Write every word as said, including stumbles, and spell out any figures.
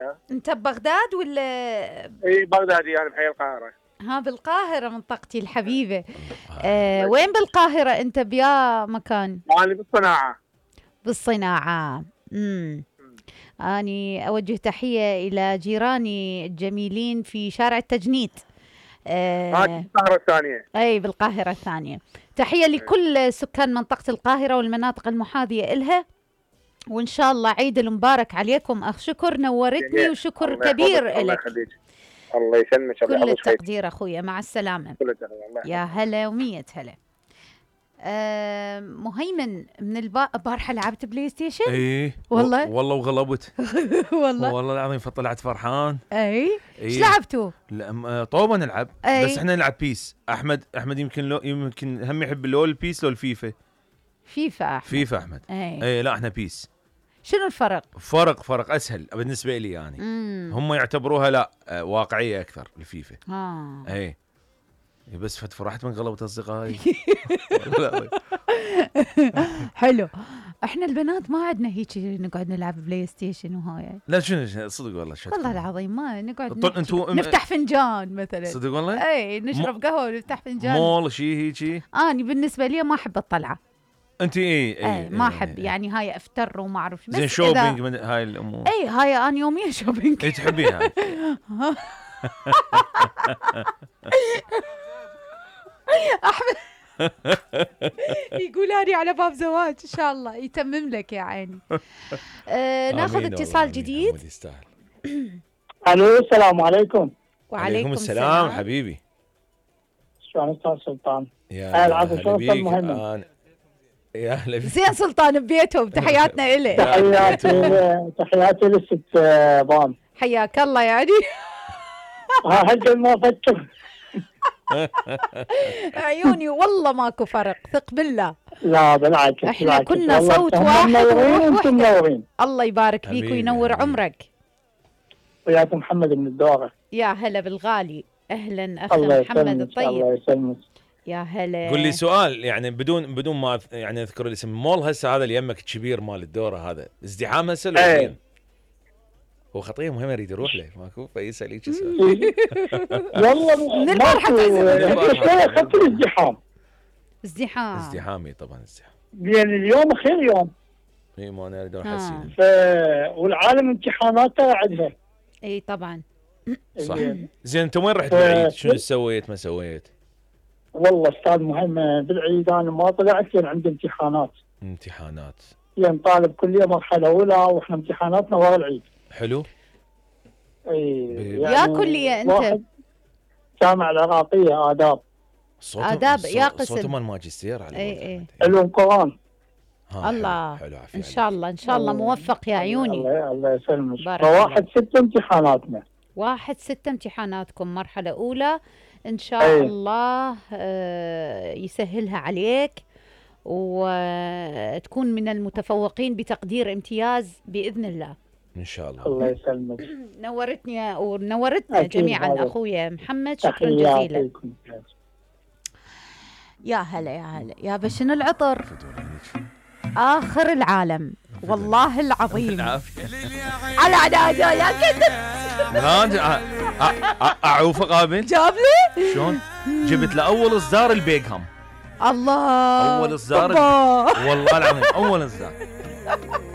ها. انت ببغداد ولا؟ اي بغدادي انا، بحي القاهره. ها بالقاهره منطقتي الحبيبه. آه وين بالقاهره انت؟ بيا مكان؟ انا بالصناعه. بالصناعه. امم اني اوجه تحيه الى جيراني الجميلين في شارع التجنيد. آه بالقاهره الثانيه. اي بالقاهره الثانيه. تحيه لكل سكان منطقه القاهره والمناطق المحاذيه إلها، وإن شاء الله عيد المبارك عليكم أخ شكر. نورتني وشكر كبير لك. الله يخليك. الله يسلمك. كل التقدير أخويا، مع السلامة. كل التقدير. يا هلا ومية هلا. آه مهيمن من البارحة لعبت بلاي ستيشن؟ ايه والله والله وغلبت. والله والله العظيم فطلعت فرحان. اي ايش إيه؟ لعبتوا؟ لا طوبة نلعب. أي. بس احنا نلعب بيس. احمد احمد يمكن لو يمكن هم يحب لو البيس لو الفيفا. فيفا احمد. فيفا احمد. اي اي لا احنا بيس. شنو الفرق؟ فرق فرق اسهل بالنسبه لي يعني. مم. هم يعتبروها لا واقعيه اكثر الفيفا. اه اي بس فرحت من غلبة اصدقائي. حلو. احنا البنات ما عندنا هيك نقعد نلعب بلاي ستيشن وهاي. لا شنو صدق والله شو والله العظيم ما نقعد انتو نفتح فنجان مثلا. صدق والله. اي نشرب قهوه ونفتح فنجان. مول شيء هيك. اني بالنسبه لي ما احب الطلعه. انت ايه اي, أي ما احب. يعني هاي افتر وما اعرف زين شوبينج من هاي الامور. اي هاي انا يوميا شوبينج. اي تحبيها. احمد يقول اني على باب زواج ان شاء الله يتمم لك يا عيني. آه ناخذ اتصال جديد. الو السلام عليكم. وعليكم السلام, السلام حبيبي. شلون استاذ سلطان؟ يا العفو. شلون يا اهلا زين سلطان ببيتهم. تحياتنا إليه. تحياتي تحياتي للست بام. حياك الله يعني. هل ما افكر. عيوني والله ماكو فرق، ثق بالله. لا بالعكس احنا كنا صوت واحد وانتم منورين. الله يبارك فيك وينور عمرك. وياكم محمد من الدوره. يا هلا بالغالي. اهلا اخ محمد الطيب. الله يسلمك. يا هلا. قول لي سؤال يعني بدون بدون ما يعني اذكر الاسم. مول هسه هذا اللي يمك الكبير مال الدوره هذا ازدحام هسه ولا زين؟ هو خطيه مهم اريد اروح له ماكو فيسال هيك سؤال. والله من البارحه خطي ازدحام. ازدحام ازدحامي طبعا ازدحام. يعني اليوم خير يوم. اي ما انا اريد اروح حسين. ف... والعالم امتحاناته عندها. اي طبعا. صح. زين انت وين رحت بالعيد؟ شنو سويت ما سويت؟ والله استاذ مهم بالعيد انا ما طلعت لان عندي امتحانات. امتحانات. يعني طالب كليه مرحله اولى واحنا امتحاناتنا ورا العيد. حلو. اي يعني يا كليه انت؟ جامعه العراقيه آداب. آداب يا قسم. صوته مال ماجستير على اي اي. علوم قرآن. الله. حلو حلو ان شاء الله ان شاء الله موفق يا عيوني. الله الله يسلمك. فواحد ستة امتحاناتنا. واحد ستة امتحاناتكم مرحله اولى ان شاء أي. الله آه يسهلها عليك وتكون من المتفوقين بتقدير امتياز باذن الله. ان شاء الله. الله يسلمك. نورتني ونورتنا جميعا اخويا محمد. شكرا جزيلا. يا هلا يا هلا يا بشن العطر اخر العالم والله العظيم. على عناده يا كذب. اعوف قابل جاب لي شلون جبت له اول اصدار البيغهام. الله اول اصدار والله العظيم اول اصدار